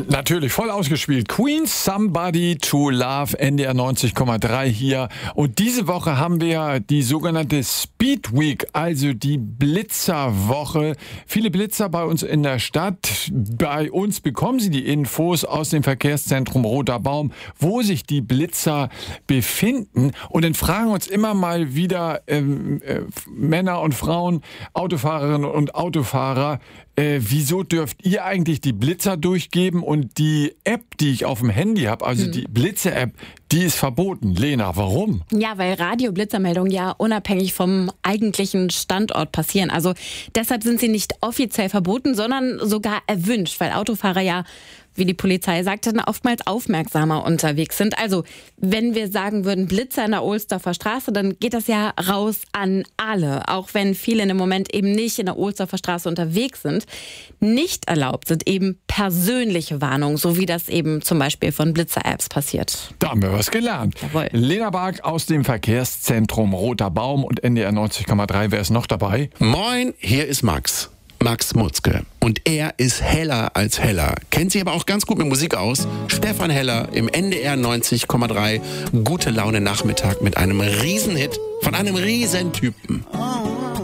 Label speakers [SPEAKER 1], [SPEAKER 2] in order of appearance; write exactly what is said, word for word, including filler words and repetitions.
[SPEAKER 1] Natürlich, voll ausgespielt. Queen, Somebody to Love, N D R neunzig Komma drei hier. Und diese Woche haben wir die sogenannte Speed Week, also die Blitzerwoche. Viele Blitzer bei uns in der Stadt. Bei uns bekommen Sie die Infos aus dem Verkehrszentrum Roter Baum, wo sich die Blitzer befinden. Und dann fragen uns immer mal wieder ähm, äh, Männer und Frauen, Autofahrerinnen und Autofahrer, Äh, wieso dürft ihr eigentlich die Blitzer durchgeben und die App, die ich auf dem Handy habe, also hm. die Blitzer-App, die ist verboten. Lena, warum?
[SPEAKER 2] Ja, weil Radio-Blitzermeldungen ja unabhängig vom eigentlichen Standort passieren. Also deshalb sind sie nicht offiziell verboten, sondern sogar erwünscht, weil Autofahrer ja, wie die Polizei sagte, oftmals aufmerksamer unterwegs sind. Also wenn wir sagen würden Blitzer in der Ohlsdorfer Straße, dann geht das ja raus an alle. Auch wenn viele im Moment eben nicht in der Ohlsdorfer Straße unterwegs sind. Nicht erlaubt sind eben persönliche Warnungen, so wie das eben zum Beispiel von Blitzer-Apps passiert.
[SPEAKER 1] Da haben wir was gelernt.
[SPEAKER 2] Jawohl.
[SPEAKER 1] Lena Bark aus dem Verkehrszentrum Roter Baum und N D R neunzig Komma drei. Wer ist noch dabei?
[SPEAKER 3] Moin, hier ist Max. Max Mutzke. Und er ist heller als heller. Kennt sich aber auch ganz gut mit Musik aus. Stefan Heller im N D R neunzig Komma drei. Gute Laune Nachmittag mit einem Riesenhit von einem Riesentypen.
[SPEAKER 4] Oh.